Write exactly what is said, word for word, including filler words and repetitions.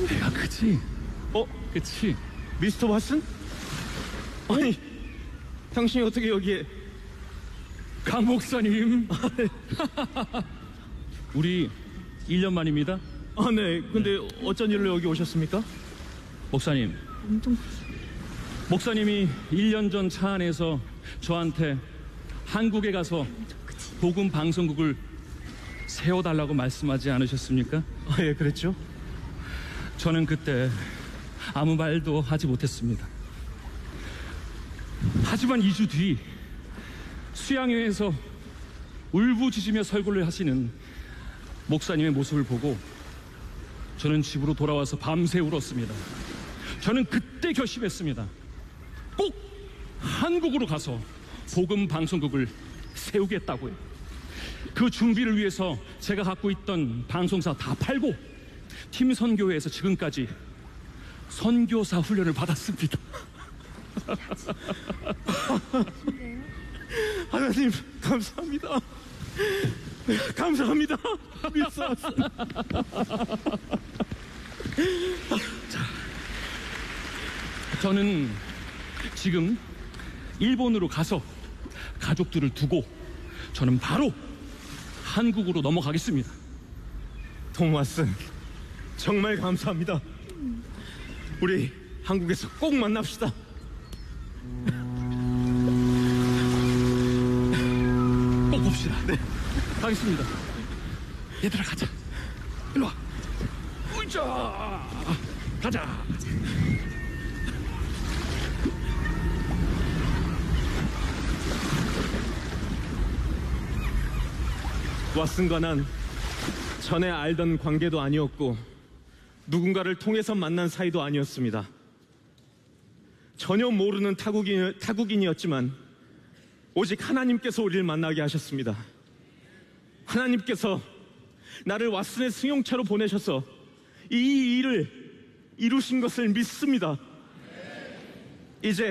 왓슨. 배가 크지? 어? 그치? 미스터 왓슨? 아니, 당신이 어떻게 여기에? 강 목사님. 우리 일 년 만입니다. 아, 네. 근데 어쩐 일로 여기 오셨습니까? 목사님, 엄청 목사님이 일 년 전 차 안에서 저한테 한국에 가서 복음 방송국을 세워달라고 말씀하지 않으셨습니까? 아, 예, 그랬죠. 저는 그때 아무 말도 하지 못했습니다. 하지만 이 주 뒤 수양회에서 울부짖으며 설교를 하시는 목사님의 모습을 보고 저는 집으로 돌아와서 밤새 울었습니다. 저는 그때 결심했습니다. 꼭 한국으로 가서 복음 방송국을 세우겠다고요. 그 준비를 위해서 제가 갖고 있던 방송사 다 팔고 팀 선교회에서 지금까지 선교사 훈련을 받았습니다. 하나님, 감사합니다. 감사합니다. 미스터 왓슨. 저는 지금 일본으로 가서 가족들을 두고 저는 바로 한국으로 넘어가겠습니다. 톰 왓슨, 정말 감사합니다. 우리 한국에서 꼭 만납시다. 꼭 봅시다. 네, 가겠습니다. 얘들아, 가자. 일로 와. 으이자. 가자. 왓슨과 난 전에 알던 관계도 아니었고 누군가를 통해서 만난 사이도 아니었습니다. 전혀 모르는 타국인, 타국인이었지만 오직 하나님께서 우리를 만나게 하셨습니다. 하나님께서 나를 왓슨의 승용차로 보내셔서 이 일을 이루신 것을 믿습니다. 이제